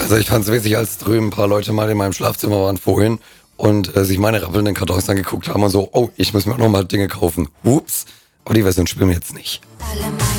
Also ich fand's witzig, als drüben ein paar Leute mal in meinem Schlafzimmer waren vorhin und sich meine rappelnden Kartons angeguckt haben und so, oh, ich muss mir auch noch mal Dinge kaufen. Ups, aber die Version spielen wir jetzt nicht.